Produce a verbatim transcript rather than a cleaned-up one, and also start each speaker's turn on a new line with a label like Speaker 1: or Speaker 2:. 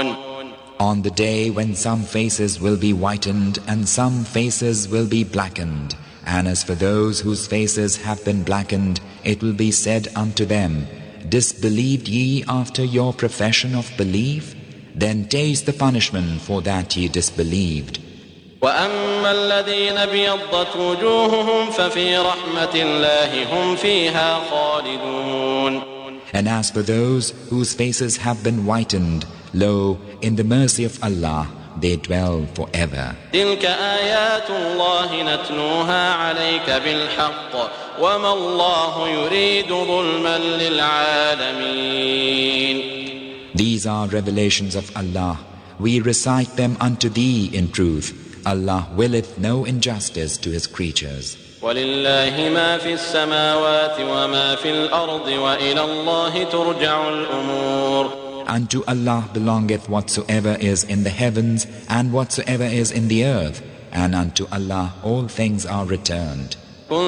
Speaker 1: On the day when some faces will be whitened and some faces will be blackened, and as for those whose faces have been blackened, it will be said unto them, Disbelieved ye after your profession of belief? Then taste the punishment for that ye disbelieved.
Speaker 2: وَأَمَّا الَّذِينَ ابْيَضَّتْ وُجُوهُهُمْ فَفِي رَحْمَةِ اللَّهِ هُمْ فِيهَا خَالِدُونَ.
Speaker 1: And as for those whose faces have been whitened, lo, in the mercy of Allah they dwell forever.
Speaker 2: تِلْكَ آيَاتُ اللَّهِ نَتْلُوهَا عَلَيْكَ بِالْحَقِّ وَمَا اللَّهُ يُرِيدُ ظُلْمًا لِلْعَالَمِينَ.
Speaker 1: These are revelations of Allah. We recite them unto thee in truth. Allah willeth no injustice to His creatures.
Speaker 2: وَلِلَّهِ مَا فِي السَّمَاوَاتِ وَمَا فِي الْأَرْضِ وَإِلَى اللَّهِ تُرْجَعُ الْأُمُورُ.
Speaker 1: Unto Allah belongeth whatsoever is in the heavens and whatsoever is in the earth, and unto Allah all things are returned.